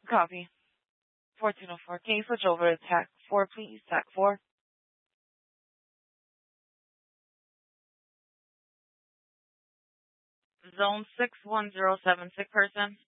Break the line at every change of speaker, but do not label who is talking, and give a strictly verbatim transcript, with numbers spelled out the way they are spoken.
Copy. fourteen oh four. Can you switch over to TAC four, please? TAC four. Zone six one zero seven, sick person.